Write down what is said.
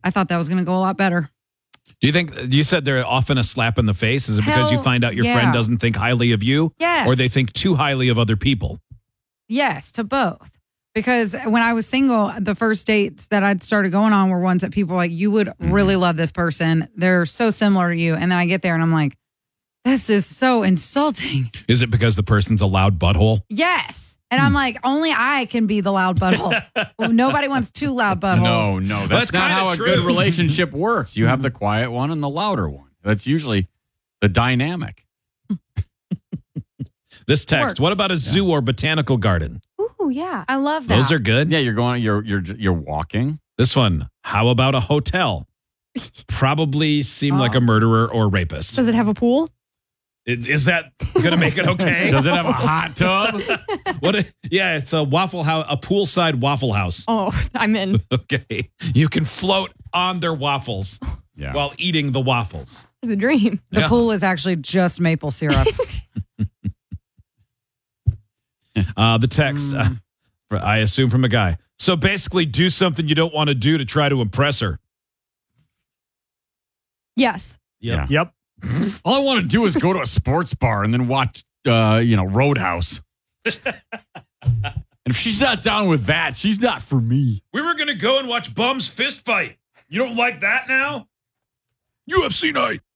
I thought that was going to go a lot better. Do you think, you said they're often a slap in the face? Is it because you find out your friend doesn't think highly of you? Yes. Or they think too highly of other people? Yes, to both. Because when I was single, the first dates that I'd started going on were ones that people were like, you would really love this person. They're so similar to you. And then I get there and I'm like, this is so insulting. Is it because the person's a loud butthole? Yes. And I'm like, only I can be the loud butthole. Nobody wants two loud buttholes. No, that's not how a good relationship works. You have the quiet one and the louder one. That's usually the dynamic. This text, what about a zoo or botanical garden? Ooh, yeah. I love that. Those are good. Yeah, you're walking. This one, how about a hotel? Probably seem like a murderer or rapist. Does it have a pool? Is that going to make it okay? Does it have a hot tub? Yeah, it's a Waffle House, a poolside Waffle House. Oh, I'm in. Okay. You can float on their waffles while eating the waffles. It's a dream. The pool is actually just maple syrup. The text, I assume from a guy. So basically do something you don't want to do to try to impress her. Yes. Yep. All I want to do is go to a sports bar and then watch, Roadhouse. And if she's not down with that, she's not for me. We were going to go and watch bums fist fight. You don't like that now? UFC night.